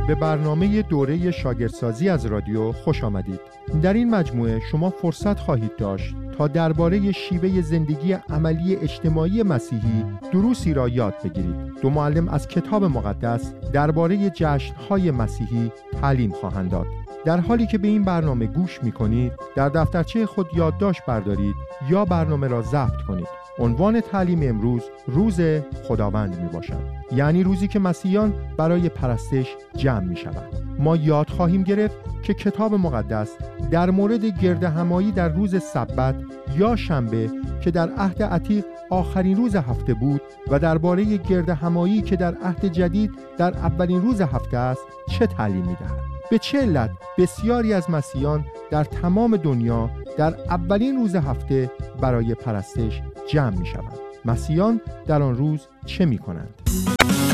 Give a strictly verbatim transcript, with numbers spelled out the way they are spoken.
به برنامه دوره شاگردسازی از رادیو خوش آمدید. در این مجموعه شما فرصت خواهید داشت تا درباره شیوه زندگی عملی اجتماعی مسیحی دروسی را یاد بگیرید. دو معلم از کتاب مقدس درباره جشن‌های مسیحی تعلیم خواهند داد. در حالی که به این برنامه گوش می‌کنید، در دفترچه خود یادداشت بردارید یا برنامه را ضبط کنید. عنوان تعلیم امروز روز خداوند میباشد، یعنی روزی که مسیحیان برای پرستش جمع میشوند. ما یاد خواهیم گرفت که کتاب مقدس در مورد گردهمایی در روز سبت یا شنبه که در عهد عتیق آخرین روز هفته بود و درباره گردهمایی که در عهد جدید در اولین روز هفته است چه تعلیم میدهد. به چه علت بسیاری از مسیحیان در تمام دنیا در اولین روز هفته برای پرستش جمع می شوند؟ مسیحیان در آن روز چه می کنند؟